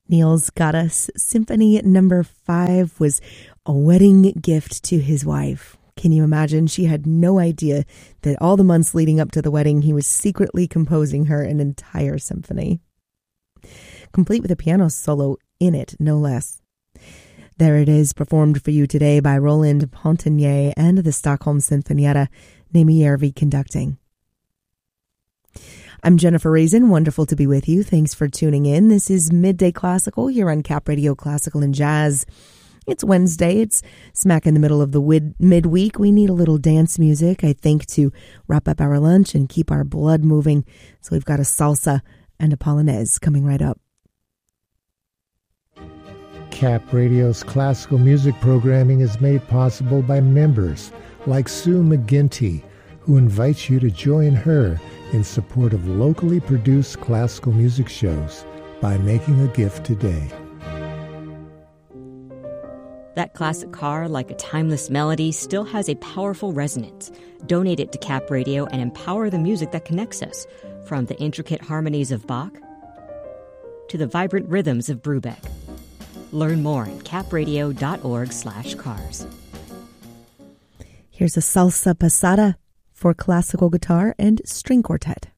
Niels Gades' Symphony No. 5 was a wedding gift to his wife. Can you imagine? She had no idea that all the months leading up to the wedding, he was secretly composing her an entire symphony, complete with a piano solo in it, no less. There it is, performed for you today by Roland Pontenier and the Stockholm Sinfonietta, Nemi Järvi conducting. I'm Jennifer Raisin. Wonderful to be with you. Thanks for tuning in. This is Midday Classical here on Cap Radio Classical and Jazz. It's Wednesday. It's smack in the middle of the midweek. We need a little dance music, I think, to wrap up our lunch and keep our blood moving. So we've got a salsa and a polonaise coming right up. Cap Radio's classical music programming is made possible by members like Sue McGinty, who invites you to join her in support of locally produced classical music shows by making a gift today. That classic car, like a timeless melody, still has a powerful resonance. Donate it to Cap Radio and empower the music that connects us, from the intricate harmonies of Bach to the vibrant rhythms of Brubeck. Learn more at capradio.org/cars. Here's a salsa pasada for classical guitar and string quartet.